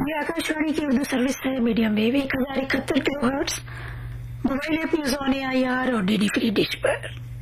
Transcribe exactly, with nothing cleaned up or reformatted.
ये आकाशवाणी की उर्दू सर्विस है। मीडियम वेव एक हजार इकहत्तर kilo hertz, mobile app news on A I R और डी डी फ्री डिश पर।